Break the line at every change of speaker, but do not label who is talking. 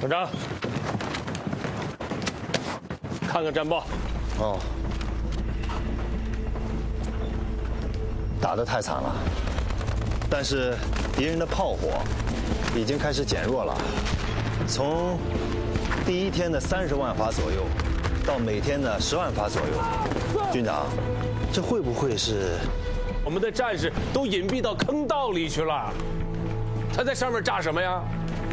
团长，看看战报。
哦，打得太惨了，但是敌人的炮火已经开始减弱了，从第1天的30万发左右，到每天的10万发左右。军长，这会不会是？
我们的战士都隐蔽到坑道里去了，他在上面炸什么呀？